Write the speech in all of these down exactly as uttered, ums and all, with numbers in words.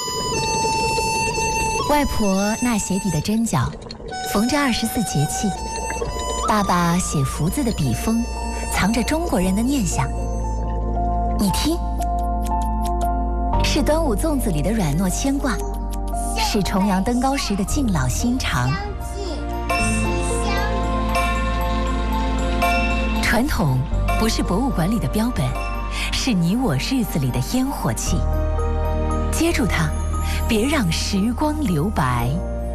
外婆那鞋底的针脚，缝着二十四节气；爸爸写福字的笔锋，藏着中国人的念想。你听，是端午粽子里的软糯牵挂，是重阳登高时的敬老心肠。传统不是博物馆里的标本，是你我日子里的烟火气。接住它，别让时光留白。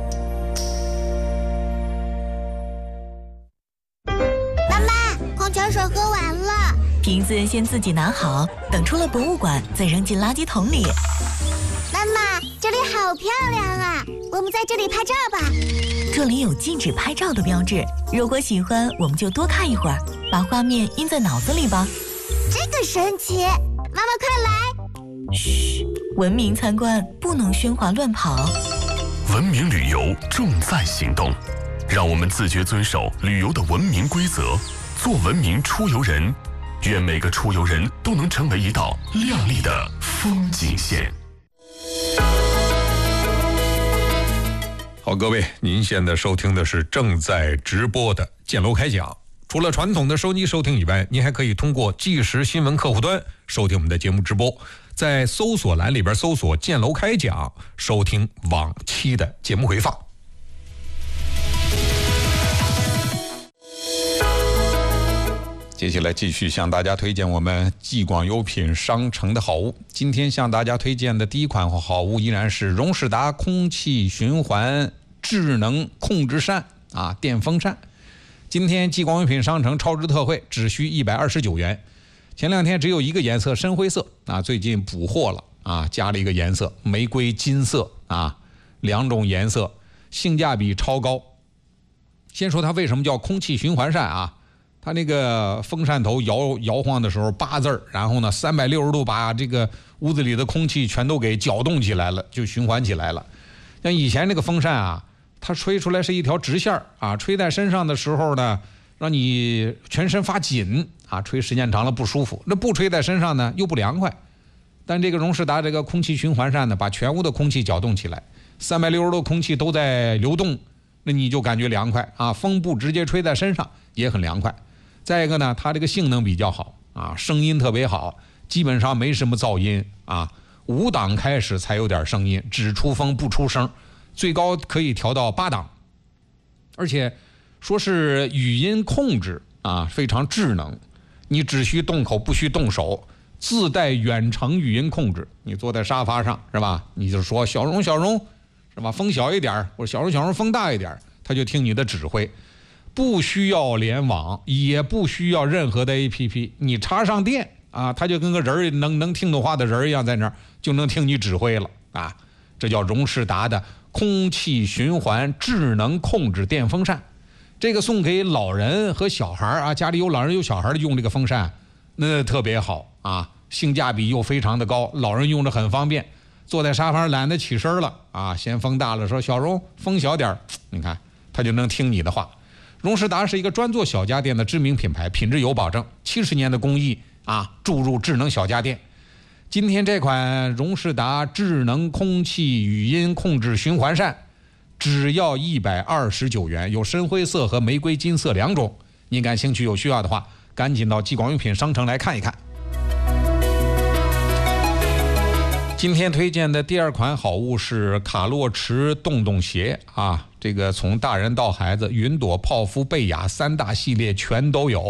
妈妈，矿泉水喝完了， 瓶子先自己拿好，等出了博物馆再扔进垃圾桶里。 妈妈，这里好漂亮啊，我们在这里拍照吧。 这里有禁止拍照的标志，如果喜欢，我们就多看一会儿，把画面印在脑子里吧。 这个神奇，妈妈快来！ 嘘，文明参观不能喧哗乱跑。 文明旅游重在行动，让我们自觉遵守旅游的文明规则，做文明出游人。愿每个出游人都能成为一道亮丽的风景线。 好，各位，您现在收听的是正在直播的建楼开讲。除了传统的收机收听以外，您还可以通过即时新闻客户端收听我们的节目直播，在搜索栏里边搜索建楼开讲，收听往期的节目回放。接下来继续向大家推荐我们继广优品商城的好物。今天向大家推荐的第一款好物依然是荣仕达空气循环智能控制扇啊，电风扇。今天继广优品商城超值特惠，只需一百二十九元。前两天只有一个颜色深灰色啊，最近补货了啊，加了一个颜色玫瑰金色啊，两种颜色，性价比超高。先说它为什么叫空气循环扇啊？它那个风扇头摇摇晃的时候八字儿，然后呢三百六十度把这个屋子里的空气全都给搅动起来了，就循环起来了。像以前那个风扇啊，它吹出来是一条直线啊，吹在身上的时候呢，让你全身发紧啊，吹时间长了不舒服。那不吹在身上呢又不凉快。但这个荣仕达这个空气循环扇呢，把全屋的空气搅动起来，三百六十度空气都在流动，那你就感觉凉快啊，风不直接吹在身上也很凉快。再一个呢，它这个性能比较好啊，声音特别好，基本上没什么噪音啊，五档开始才有点声音，只出风不出声，最高可以调到八档，而且说是语音控制啊，非常智能，你只需动口不需动手，自带远程语音控制。你坐在沙发上是吧？你就说小荣小荣是吧？风小一点，或者小荣小荣风大一点，他就听你的指挥。不需要联网，也不需要任何的 A P P， 你插上电啊，它就跟个人能能听懂话的人一样，在那儿就能听你指挥了啊！这叫荣仕达的空气循环智能控制电风扇，这个送给老人和小孩啊，家里有老人有小孩的用这个风扇，那特别好啊，性价比又非常的高，老人用着很方便，坐在沙发上懒得起身了啊，嫌风大了，说小荣风小点，你看他就能听你的话。荣仕达是一个专做小家电的知名品牌，品质有保证，七十年的工艺啊，注入智能小家电。今天这款荣仕达智能空气语音控制循环扇，只要一百二十九元，有深灰色和玫瑰金色两种。您感兴趣有需要的话，赶紧到继广优品商城来看一看。今天推荐的第二款好物是卡洛驰洞洞鞋啊，这个从大人到孩子，云朵、泡芙、贝雅三大系列全都有。